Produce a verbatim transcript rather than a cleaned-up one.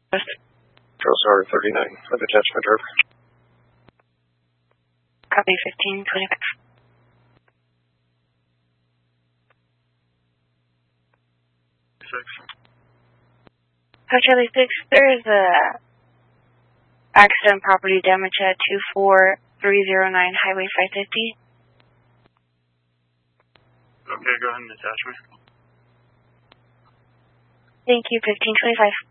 Charles R thirty-nine with attachment driver. Copy fifteen twenty-five. Six. Hi, Charlie six, there is a accident property damage at two four three zero nine Highway five fifty. Okay, go ahead and attach me. Thank you, fifteen twenty-five.